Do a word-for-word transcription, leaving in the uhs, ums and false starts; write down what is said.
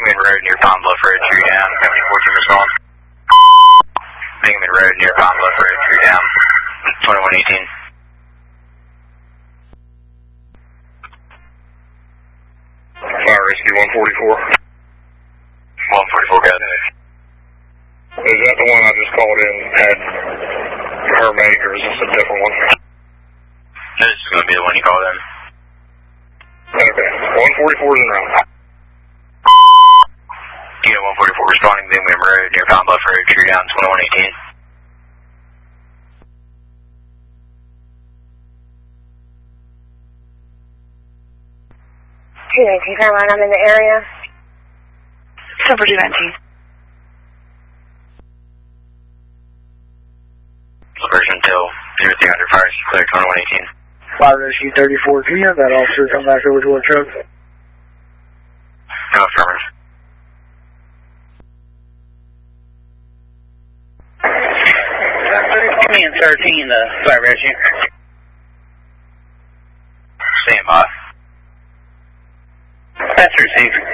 Bingaman Road near Pine Bluff Road, tree down. Company fourteen response. Bingaman Road near Pine Bluff Road, tree down. twenty-one eighteen. Fire Rescue one forty-four. one forty-four, got it. Is that the one I just called in, had her make, or is this a different one? This is going to be the one you called in. Okay, one forty-four is in round. Yeah, one forty-four responding, Bingaman Road near Pine Bluff Road, tree down, twenty-one eighteen. two nineteen, Caroline, I'm in the area. Silver two nineteen. Version until zero three hundred, fire clear, twenty-one eighteen. Fire Rescue thirty-four, can you have that officer come back over to our truck? No, affirmative. Give me in thirteen, uh, Fire Rescue. Stand by. That's received.